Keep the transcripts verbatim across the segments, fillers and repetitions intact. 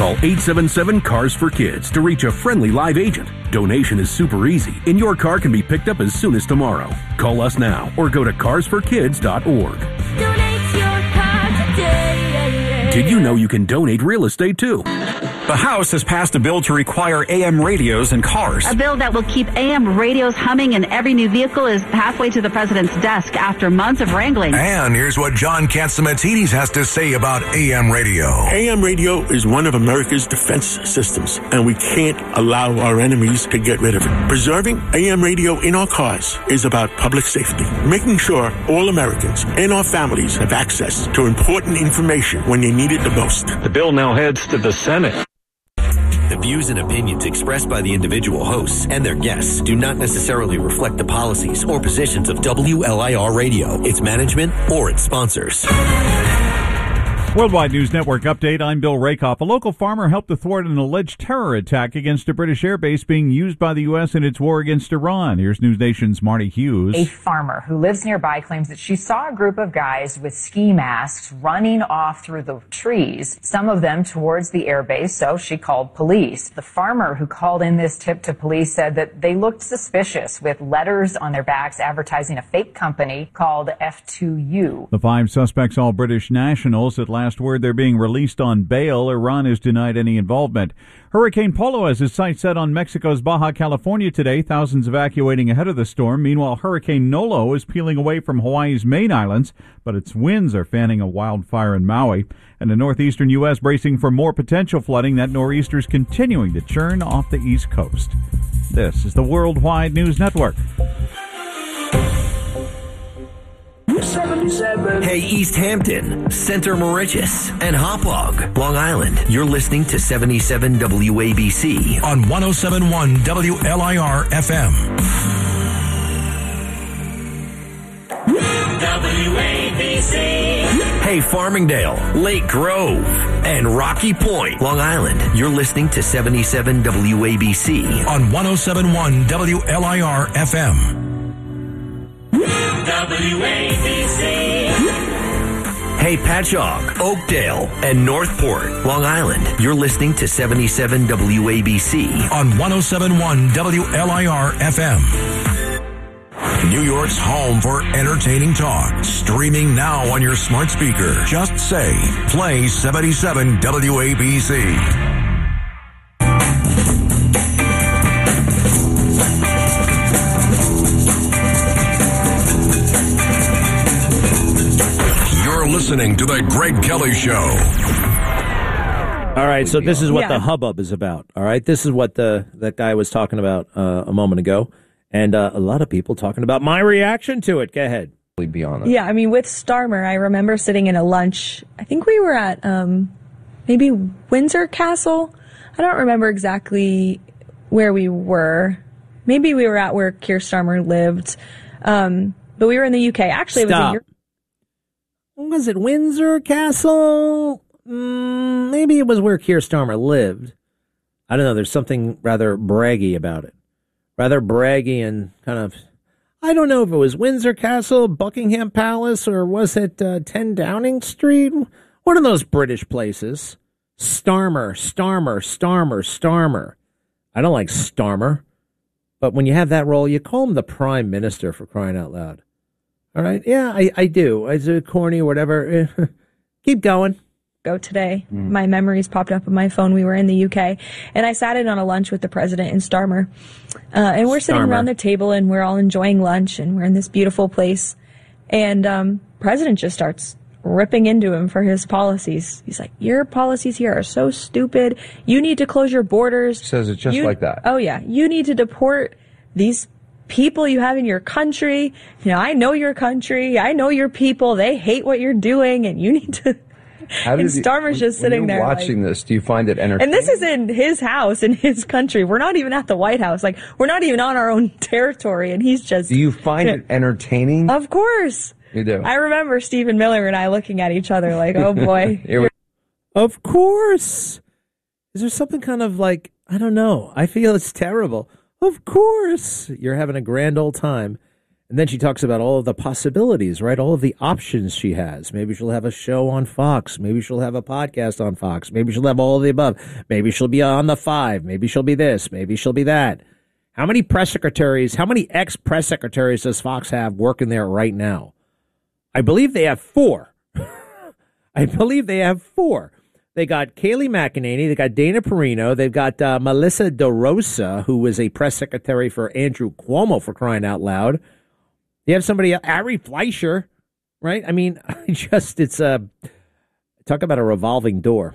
Call eight seven seven, C A R S for Kids to reach a friendly live agent. Donation is super easy, and your car can be picked up as soon as tomorrow. Call us now or go to cars for kids dot org. Donate your car today. Did you know you can donate real estate too? The House has passed a bill to require A M radios in cars. A bill that will keep A M radios humming in every new vehicle is halfway to the president's desk after months of wrangling. And here's what John Catsimatidis has to say about A M radio. A M radio is one of America's defense systems, and we can't allow our enemies to get rid of it. Preserving A M radio in our cars is about public safety, making sure all Americans and our families have access to important information when they need it the most. The bill now heads to the Senate. The views and opinions expressed by the individual hosts and their guests do not necessarily reflect the policies or positions of W L I R Radio, its management, or its sponsors. Worldwide News Network update. I'm Bill Rakoff. A local farmer helped to thwart an alleged terror attack against a British airbase being used by the U S in its war against Iran. Here's News Nation's Marty Hughes. A farmer who lives nearby claims that she saw a group of guys with ski masks running off through the trees, some of them towards the airbase, so she called police. The farmer who called in this tip to police said that they looked suspicious with letters on their backs advertising a fake company called F two U. The five suspects, all British nationals. At last word, they're being released on bail. Iran has denied any involvement. Hurricane Polo has its sights set on Mexico's Baja California today, thousands evacuating ahead of the storm. Meanwhile, Hurricane Nolo is peeling away from Hawaii's main islands, but its winds are fanning a wildfire in Maui. And the northeastern U S bracing for more potential flooding. That nor'easter's continuing to churn off the East Coast. This is the Worldwide News Network. seventy-seven. Hey, East Hampton, Center Moriches, and Hauppauge, Long Island. You're listening to seventy-seven W A B C on one oh seven point one W L I R F M. W A B C. Hey, Farmingdale, Lake Grove, and Rocky Point, Long Island. You're listening to seventy-seven W A B C on one oh seven point one W L I R F M. W A B C. Hey, Patchogue, Oakdale, and Northport, Long Island. You're listening to seventy-seven W A B C on one oh seven point one W L I R F M. New York's home for entertaining talk. Streaming now on your smart speaker. Just say, play seventy-seven W A B C. Listening to the Greg Kelly Show. All right, so this is what yeah. the hubbub is about. All right, this is what the that guy was talking about uh, a moment ago, and uh, a lot of people talking about my reaction to it. Go ahead. Be honest. Yeah, I mean, with Starmer, I remember sitting in a lunch. I think we were at um, maybe Windsor Castle. I don't remember exactly where we were. Maybe we were at where Keir Starmer lived, um, but we were in the U K. Actually, Stop. it was in Europe. Was it Windsor Castle? Mm, maybe it was where Keir Starmer lived. I don't know. There's something rather braggy about it. Rather braggy and kind of... I don't know if it was Windsor Castle, Buckingham Palace, or was it uh, ten Downing Street? One of those British places. Starmer, Starmer, Starmer, Starmer. I don't like Starmer. But when you have that role, you call him the Prime Minister, for crying out loud. All right. Yeah, I, I do. Is it corny or whatever? Keep going. Go today. Mm. My memories popped up on my phone. We were in the U K, and I sat in on a lunch with the president and Starmer. Uh, and we're sitting Starmer. around the table, and we're all enjoying lunch, and we're in this beautiful place. And um, president just starts ripping into him for his policies. He's like, your policies here are so stupid. You need to close your borders. Says it just you, like that. Oh, yeah. You need to deport these people you have in your country. You know, I know your country. I know your people. They hate what you're doing, and you need to... How and you, Starmer's when, just when sitting you're there watching like, this, do you find it entertaining? And this is in his house, in his country. We're not even at the White House. Like, we're not even on our own territory, and he's just... Do you find you know, it entertaining? Of course. You do. I remember Stephen Miller and I looking at each other like, oh, boy. Of course. Is there something kind of like, I don't know. I feel it's terrible. Of course. You're having a grand old time. And then she talks about all of the possibilities, right? All of the options she has. Maybe she'll have a show on Fox. Maybe she'll have a podcast on Fox. Maybe she'll have all of the above. Maybe she'll be on the Five. Maybe she'll be this. Maybe she'll be that. How many press secretaries, how many ex-press secretaries does Fox have working there right now? I believe they have four. I believe they have four. They got Kayleigh McEnany. They got Dana Perino. They've got uh, Melissa DeRosa, who was a press secretary for Andrew Cuomo, for crying out loud. You have somebody, Ari Fleischer, right? I mean, just, it's a, talk about a revolving door.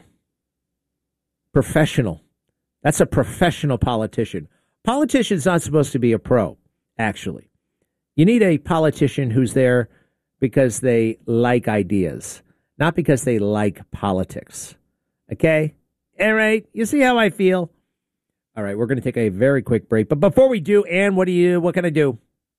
Professional. That's a professional politician. Politician's not supposed to be a pro, actually. You need a politician who's there because they like ideas, not because they like politics. Okay? All right. You see how I feel? All right. We're going to take a very quick break. But before we do, Ann, what do you, what can I do?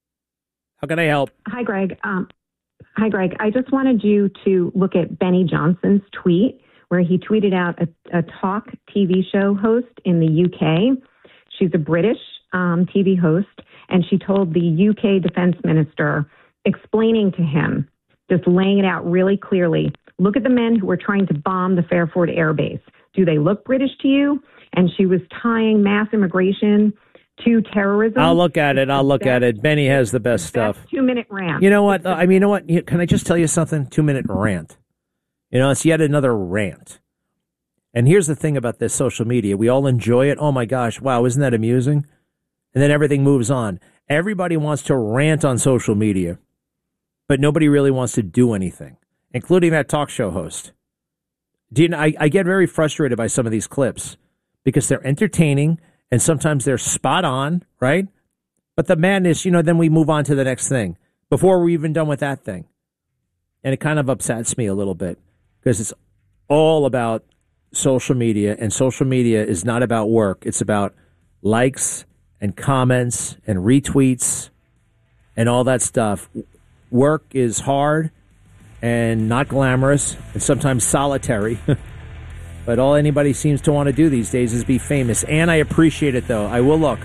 How can I help? Hi, Greg. Um, hi, Greg. I just wanted you to look at Benny Johnson's tweet where he tweeted out a, a talk T V show host in the U K. She's a British um, T V host, and she told the U K defense minister, explaining to him, just laying it out really clearly, look at the men who were trying to bomb the Fairford Air Base. Do they look British to you? And she was tying mass immigration to terrorism. I'll look at it. I'll look at it. Benny has the best stuff. Two-minute rant. You know what? I mean, you know what? Can I just tell you something? Two-minute rant. You know, it's yet another rant. And here's the thing about this social media. We all enjoy it. Oh, my gosh. Wow, isn't that amusing? And then everything moves on. Everybody wants to rant on social media, but nobody really wants to do anything, including that talk show host. Do you know, I, I get very frustrated by some of these clips because they're entertaining and sometimes they're spot on, right? But the madness, you know, then we move on to the next thing before we're even done with that thing. And it kind of upsets me a little bit because it's all about social media, and social media is not about work. It's about likes and comments and retweets and all that stuff. Work is hard and not glamorous and sometimes solitary. But all anybody seems to want to do these days is be famous. And I appreciate it, though. I will look.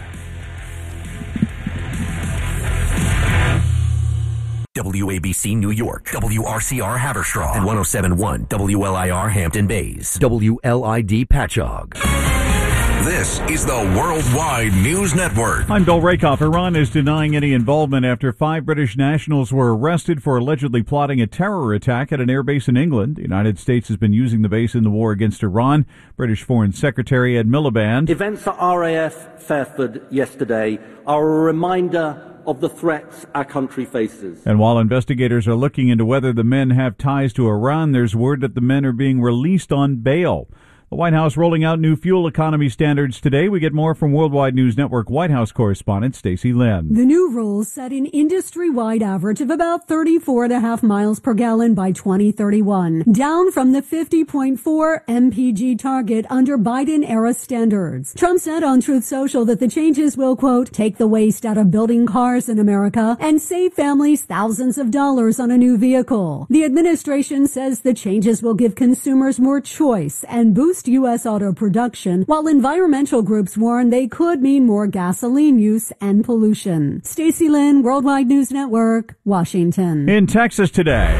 W A B C New York, W R C R Haverstraw, and one oh seven point one W L I R Hampton Bays, W L I D Patchogue. This is the Worldwide News Network. I'm Bill Rakoff. Iran is denying any involvement after five British nationals were arrested for allegedly plotting a terror attack at an airbase in England. The United States has been using the base in the war against Iran. British Foreign Secretary Ed Miliband. Events at R A F Fairford yesterday are a reminder of the threats our country faces. And while investigators are looking into whether the men have ties to Iran, there's word that the men are being released on bail. The White House rolling out new fuel economy standards today. We get more from Worldwide News Network White House correspondent Stacey Lynn. The new rules set an industry-wide average of about thirty-four point five miles per gallon by twenty thirty-one, down from the fifty point four M P G target under Biden-era standards. Trump said on Truth Social that the changes will, quote, take the waste out of building cars in America and save families thousands of dollars on a new vehicle. The administration says the changes will give consumers more choice and boost U S auto production, while environmental groups warn they could mean more gasoline use and pollution. Stacey Lynn, Worldwide News Network, Washington. In Texas today,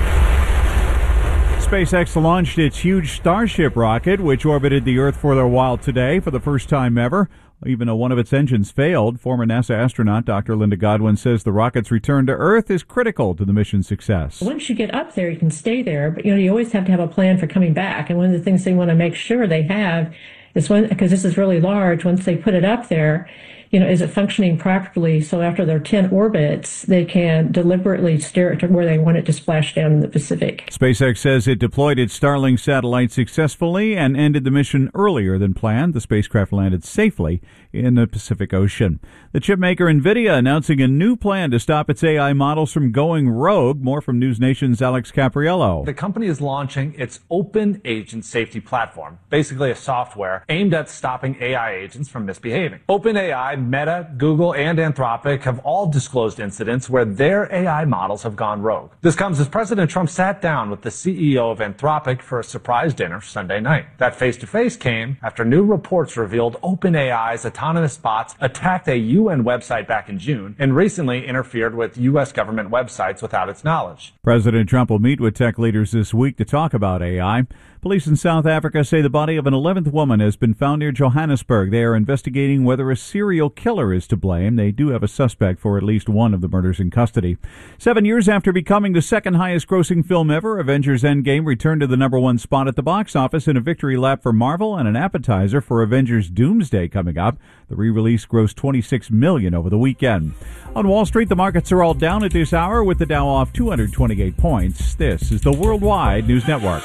SpaceX launched its huge Starship rocket, which orbited the Earth for a while today for the first time ever. Even though one of its engines failed, former NASA astronaut Doctor Linda Godwin says the rocket's return to Earth is critical to the mission's success. Once you get up there, you can stay there, but you know you always have to have a plan for coming back. And one of the things they want to make sure they have is when, because this is really large, once they put it up there, you know, is it functioning properly? So after their ten orbits, they can deliberately steer it to where they want it to splash down in the Pacific. SpaceX says it deployed its Starlink satellite successfully and ended the mission earlier than planned. The spacecraft landed safely in the Pacific Ocean. The chip maker NVIDIA announcing a new plan to stop its A I models from going rogue. More from News Nation's Alex Capriello. The company is launching its Open Agent Safety Platform, basically a software aimed at stopping A I agents from misbehaving. OpenAI Meta, Google, and Anthropic have all disclosed incidents where their A I models have gone rogue. This comes as President Trump sat down with the C E O of Anthropic for a surprise dinner Sunday night. That face-to-face came after new reports revealed OpenAI's autonomous bots attacked a U N website back in June and recently interfered with U S government websites without its knowledge. President Trump will meet with tech leaders this week to talk about A I. Police in South Africa say the body of an eleventh woman has been found near Johannesburg. They are investigating whether a serial killer is to blame. They do have a suspect for at least one of the murders in custody. Seven years after becoming the second highest grossing film ever, Avengers Endgame returned to the number one spot at the box office in a victory lap for Marvel and an appetizer for Avengers Doomsday coming up. The re-release grossed twenty-six million dollars over the weekend. On Wall Street, the markets are all down at this hour with the Dow off two hundred twenty-eight points. This is the Worldwide News Network.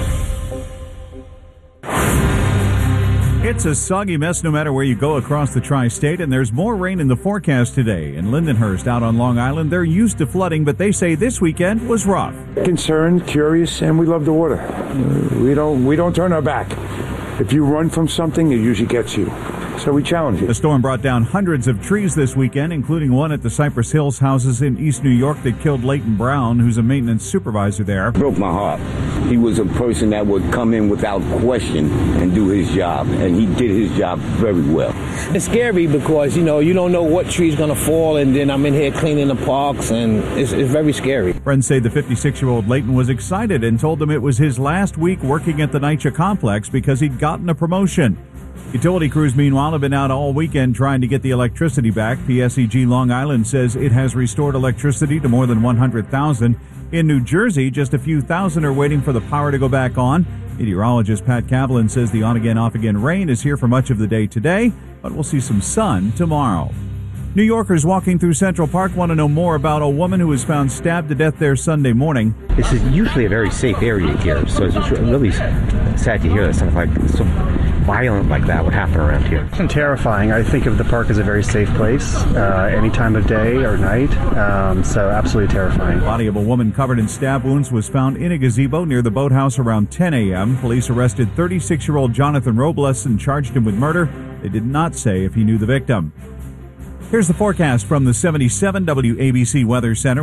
It's a soggy mess no matter where you go across the tri-state, and there's more rain in the forecast today. In Lindenhurst, out on Long Island, they're used to flooding, but they say this weekend was rough. Concerned, curious, and we love the water. We don't, we don't turn our back. If you run from something, it usually gets you. So we challenge it. The storm brought down hundreds of trees this weekend, including one at the Cypress Hills houses in East New York that killed Leighton Brown, who's a maintenance supervisor there. Broke my heart. He was a person that would come in without question and do his job, and he did his job very well. It's scary because, you know, you don't know what tree's going to fall, and then I'm in here cleaning the parks, and it's, it's very scary. Friends say the fifty-six-year-old Leighton was excited and told them it was his last week working at the NYCHA complex because he'd gotten a promotion. Utility crews, meanwhile, have been out all weekend trying to get the electricity back. P S E G Long Island says it has restored electricity to more than one hundred thousand. In New Jersey, just a few thousand are waiting for the power to go back on. Meteorologist Pat Kavlin says the on-again, off-again rain is here for much of the day today, but we'll see some sun tomorrow. New Yorkers walking through Central Park want to know more about a woman who was found stabbed to death there Sunday morning. This is usually a very safe area here, so it's really sad to hear that something like so violent like that would happen around here. It's terrifying. I think of the park as a very safe place, uh, any time of day or night, um, so absolutely terrifying. The body of a woman covered in stab wounds was found in a gazebo near the boathouse around ten a.m. Police arrested thirty-six-year-old Jonathan Robles and charged him with murder. They did not say if he knew the victim. Here's the forecast from the seventy-seven W A B C Weather Center.